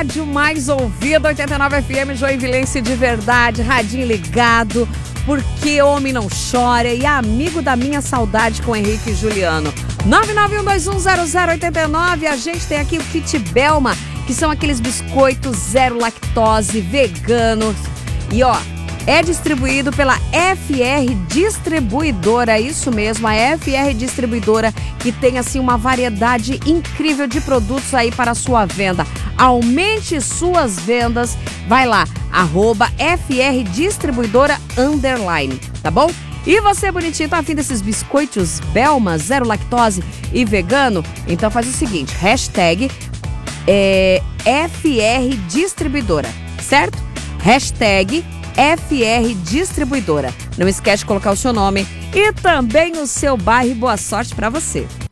rádio mais ouvida, 89 FM Joinvilense de verdade, radinho ligado, porque homem não chora e é amigo da minha saudade com Henrique e Juliano. 991210089, a gente tem aqui o Kit Belma, que são aqueles biscoitos zero lactose, veganos. E ó, é distribuído pela FR Distribuidora, isso mesmo, a FR Distribuidora, que tem assim uma variedade incrível de produtos aí para a sua venda. Aumente suas vendas, vai lá, @FR Distribuidora _, tá bom? E você, bonitinho, tá afim desses biscoitos Belma, zero lactose e vegano? Então faz o seguinte, hashtag FR Distribuidora, certo? Hashtag FR Distribuidora. Não esquece de colocar o seu nome e também o seu bairro e boa sorte para você.